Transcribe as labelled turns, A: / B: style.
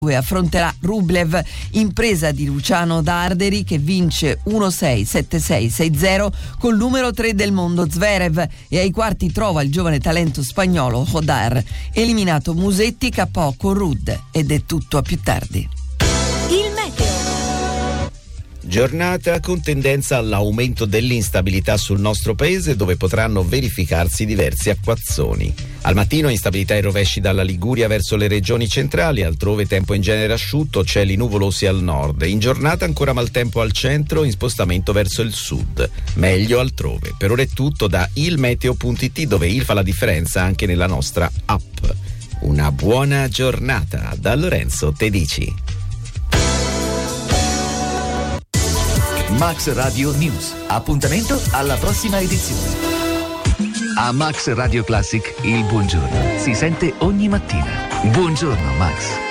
A: affronterà Rublev, impresa di Luciano Darderi, che vince 1-6, 7-6, 6-0 col numero 3 del mondo Zverev, e ai quarti trova il giovane talento spagnolo Hodar. Eliminato Musetti, KO con Rudd. Ed è tutto, a più tardi.
B: Il meteo.
C: Giornata con tendenza all'aumento dell'instabilità sul nostro paese, dove potranno verificarsi diversi acquazzoni. Al mattino instabilità e rovesci dalla Liguria verso le regioni centrali, altrove tempo in genere asciutto, cieli nuvolosi al nord. In giornata ancora maltempo al centro, in spostamento verso il sud. Meglio altrove. Per ora è tutto da ilmeteo.it, dove il fa la differenza anche nella nostra app. Una buona giornata da Lorenzo Tedici.
D: Max Radio News. Appuntamento alla prossima edizione. A Max Radio Classic il buongiorno si sente ogni mattina. Buongiorno Max.